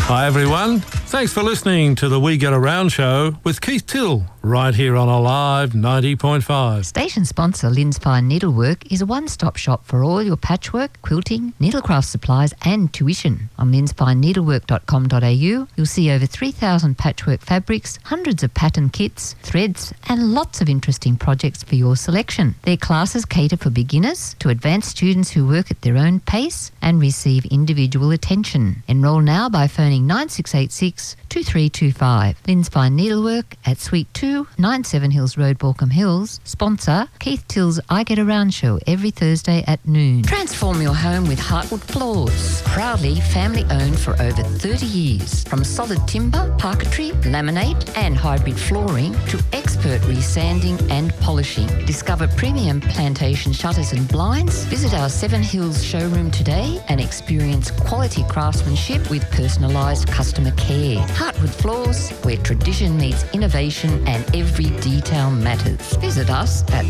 Hi everyone, thanks for listening to the We Get Around show with Keith Till, right here on Alive 90.5. Station sponsor Lynn's Fine Needlework is a one-stop shop for all your patchwork, quilting, needlecraft supplies and tuition. On lynsfineneedlework.com.au, you'll see over 3,000 patchwork fabrics, hundreds of pattern kits, threads and lots of interesting projects for your selection. Their classes cater for beginners to advanced students who work at their own pace and receive individual attention. Enrol now by phoning 9686 2325. Lynn's Fine Needlework at Suite 2, 97 Hills Road, Baulkham Hills. Sponsor Keith Till's I Get Around show every Thursday at noon. Transform your home with Heartwood Floors. Proudly family owned for over 30 years. From solid timber, parquetry, laminate and hybrid flooring to expert resanding and polishing. Discover premium plantation shutters and blinds. Visit our Seven Hills showroom today and experience quality craftsmanship with personalised customer care. Heartwood Floors, where tradition meets innovation and every detail matters. Visit us at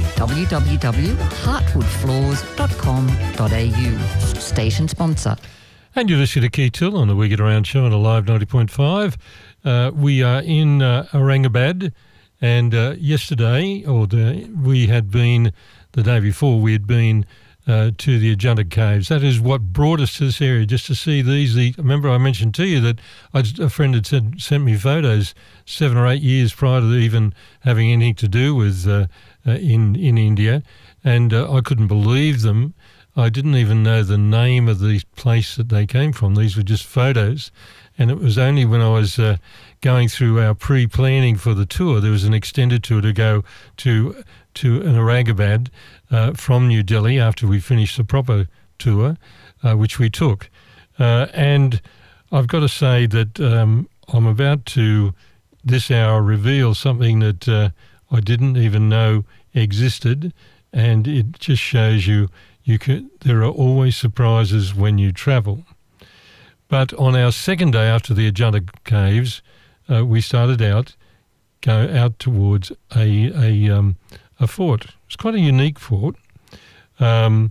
www.heartwoodfloors.com.au. Station sponsor. And you're listening to Keith Till on the We Get Around show on Alive 90.5. We are in Aurangabad, and yesterday, we had been, the day before, we had been to the Ajanta Caves. That is what brought us to this area, just to see these. Remember I mentioned to you that a friend had sent me photos 7 or 8 years prior to even having anything to do with in India, and I couldn't believe them. I didn't even know the name of the place that they came from. These were just photos, and it was only when I was going through our pre-planning for the tour, there was an extended tour to go to an Aurangabad from New Delhi after we finished the proper tour, which we took. And I've got to say that I'm about to, this hour, reveal something that I didn't even know existed, and it just shows you there are always surprises when you travel. But on our second day after the Ajanta Caves, we started go out towards a fort. It's quite a unique fort. And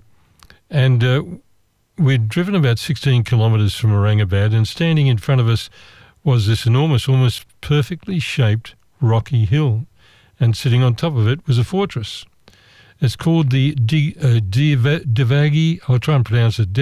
we'd driven about 16 kilometres from Aurangabad, and standing in front of us was this enormous, almost perfectly shaped rocky hill. And sitting on top of it was a fortress. It's called the Devagiri, I'll try and pronounce it,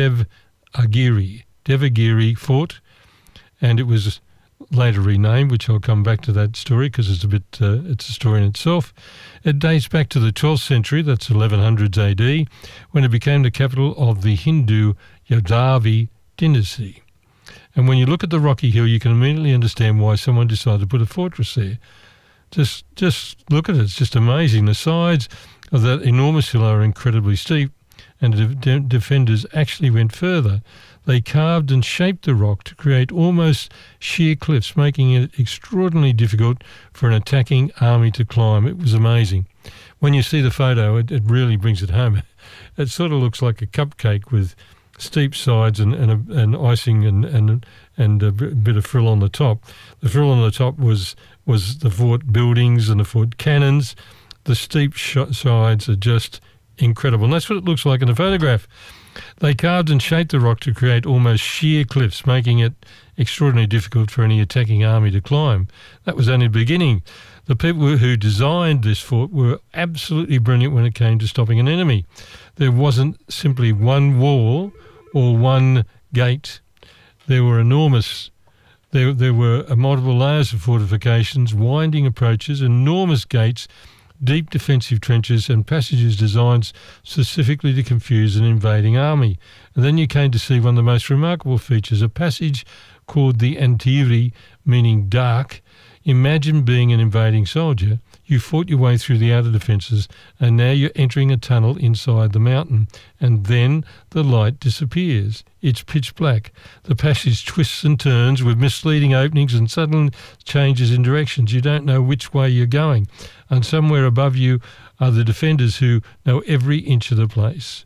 Devagiri Fort, and it was later renamed, which I'll come back to that story because it's it's a story in itself. It dates back to the 12th century, that's 1100s AD, when it became the capital of the Hindu Yadavi dynasty. And when you look at the rocky hill, you can immediately understand why someone decided to put a fortress there. Just look at it, it's just amazing. The sides of that enormous hill are incredibly steep, and the defenders actually went further. They carved and shaped the rock to create almost sheer cliffs, making it extraordinarily difficult for an attacking army to climb. It was amazing. When you see the photo, it really brings it home. It sort of looks like a cupcake with steep sides and icing and a bit of frill on the top. The frill on the top was the fort buildings and the fort cannons. The steep sides are just incredible. And that's what it looks like in the photograph. They carved and shaped the rock to create almost sheer cliffs, making it extraordinarily difficult for any attacking army to climb. That was only the beginning. The people who designed this fort were absolutely brilliant when it came to stopping an enemy. There wasn't simply one wall or one gate. There were enormous. There were multiple layers of fortifications, winding approaches, enormous gates, deep defensive trenches and passages designed specifically to confuse an invading army. And then you came to see one of the most remarkable features, a passage called the Antiri, meaning dark. Imagine being an invading soldier. You fought your way through the outer defences, and now you're entering a tunnel inside the mountain, and then the light disappears. It's pitch black. The passage twists and turns with misleading openings and sudden changes in directions. You don't know which way you're going. And somewhere above you are the defenders who know every inch of the place.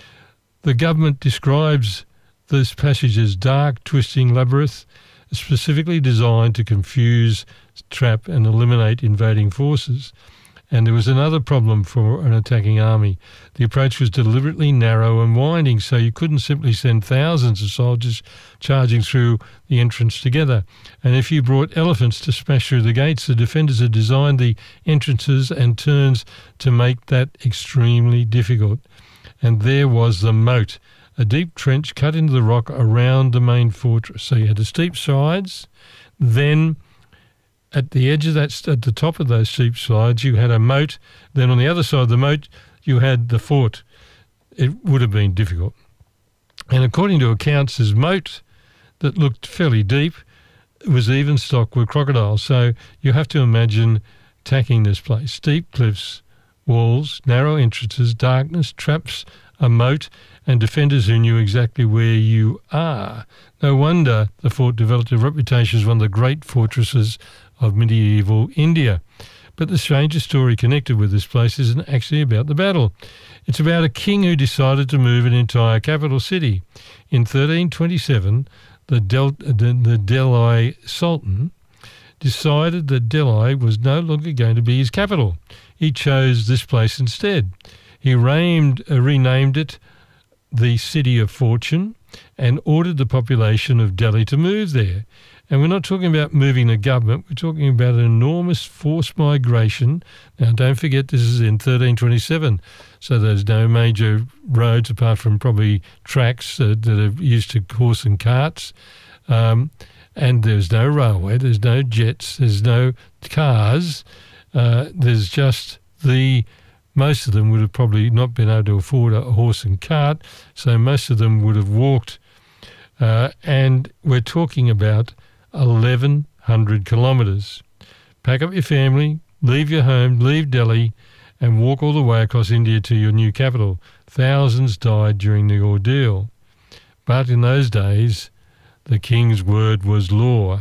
The government describes this passage as dark, twisting labyrinth, specifically designed to confuse, trap and eliminate invading forces. And there was another problem for an attacking army. The approach was deliberately narrow and winding, so you couldn't simply send thousands of soldiers charging through the entrance together. And if you brought elephants to smash through the gates, the defenders had designed the entrances and turns to make that extremely difficult. And there was the moat, a deep trench cut into the rock around the main fortress. So you had the steep sides, then at the edge of that, at the top of those steep sides, you had a moat. Then on the other side of the moat, you had the fort. It would have been difficult. And according to accounts, this moat that looked fairly deep was even stocked with crocodiles. So you have to imagine attacking this place. Steep cliffs, walls, narrow entrances, darkness, traps, a moat, and defenders who knew exactly where you are. No wonder the fort developed a reputation as one of the great fortresses of medieval India. But the strangest story connected with this place isn't actually about the battle. It's about a king who decided to move an entire capital city. In 1327, the Delhi Sultan decided that Delhi was no longer going to be his capital. He chose this place instead. He renamed it the City of Fortune and ordered the population of Delhi to move there. And we're not talking about moving the government, we're talking about an enormous forced migration. Now, don't forget, this is in 1327, so there's no major roads apart from probably tracks that are used to horse and carts. And there's no railway, there's no jets, there's no cars. There's just most of them would have probably not been able to afford a horse and cart, so most of them would have walked. And we're talking about 1,100 kilometres. Pack up your family, leave your home, leave Delhi, and walk all the way across India to your new capital. Thousands died during the ordeal. But in those days, the king's word was law.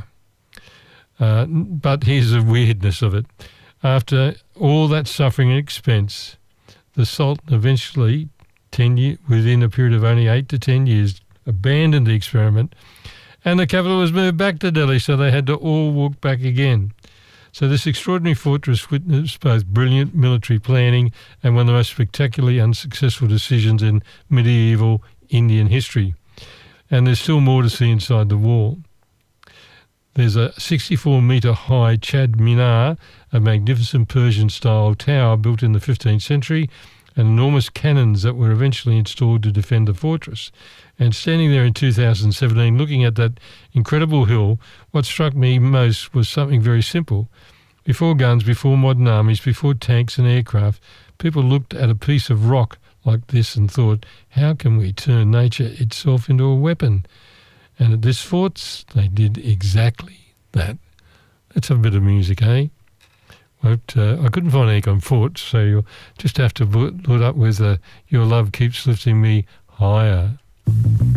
But here's the weirdness of it. After all that suffering and expense, the Sultan eventually, within a period of only 8 to 10 years, abandoned the experiment, and the capital was moved back to Delhi, so they had to all walk back again. So this extraordinary fortress witnessed both brilliant military planning and one of the most spectacularly unsuccessful decisions in medieval Indian history. And there's still more to see inside the wall. There's a 64-metre high Chad Minar, a magnificent Persian-style tower built in the 15th century, and enormous cannons that were eventually installed to defend the fortress. And standing there in 2017, looking at that incredible hill, what struck me most was something very simple. Before guns, before modern armies, before tanks and aircraft, people looked at a piece of rock like this and thought, how can we turn nature itself into a weapon? And at this fort, they did exactly that. Let's have a bit of music, eh? I couldn't find any on Fort, so you'll just have to put up with Your Love Keeps Lifting Me Higher.